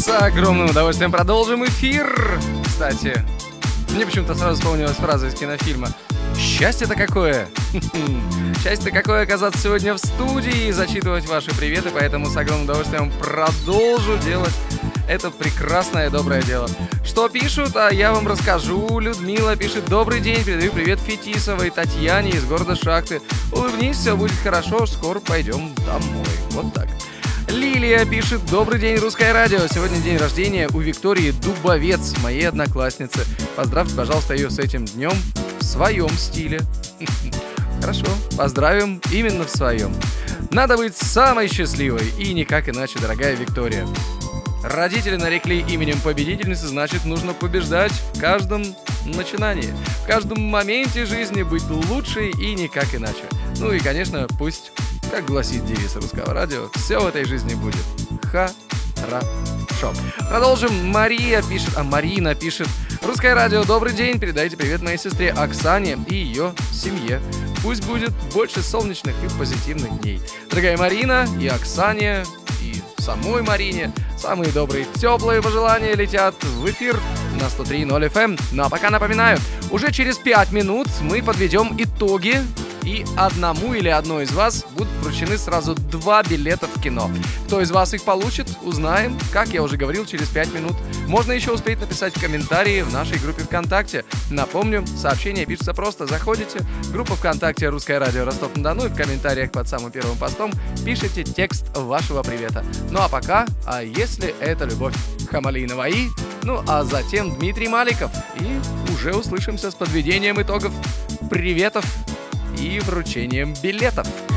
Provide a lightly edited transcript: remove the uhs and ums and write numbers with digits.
С огромным удовольствием продолжим эфир. Кстати, мне почему-то сразу вспомнилась фраза из кинофильма. Счастье-то какое! Счастье-то какое оказаться сегодня в студии и зачитывать ваши приветы, поэтому с огромным удовольствием продолжу делать это прекрасное доброе дело. Что пишут, а я вам расскажу. Людмила пишет: добрый день, передаю привет Фетисовой Татьяне из города Шахты. Улыбнись, все будет хорошо, скоро пойдем домой. Вот так. Лилия пишет: добрый день, Русское радио. Сегодня день рождения у Виктории Дубовец, моей одноклассницы. Поздравьте, пожалуйста, ее с этим днем в своем стиле. Хорошо, поздравим именно в своем. Надо быть самой счастливой, и никак иначе, дорогая Виктория. Родители нарекли именем победительницы, значит, нужно побеждать в каждом начинании. В каждом моменте жизни быть лучшей и никак иначе. Ну и, конечно, пусть, как гласит девиз Русского радио, все в этой жизни будет хорошо. Продолжим. Марина пишет: Русское радио, добрый день, передайте привет моей сестре Оксане и ее семье. Пусть будет больше солнечных и позитивных дней. Дорогая Марина, и Оксане, и самой Марине самые добрые, теплые пожелания летят в эфир на 103.0 FM. Ну а пока напоминаю, уже через 5 минут мы подведем итоги, и одному или одной из вас будут вручены сразу 2 билета в кино. Кто из вас их получит, узнаем, как я уже говорил, через 5 минут. Можно еще успеть написать в комментарии в нашей группе ВКонтакте. Напомню, сообщение пишется просто. Заходите в группу ВКонтакте «Русское радио Ростов-на-Дону» и в комментариях под самым первым постом пишите текст вашего привета. Ну а пока, если это Любовь Хамалиновой, ну а затем Дмитрий Маликов. И уже услышимся с подведением итогов, приветов и вручением билетов.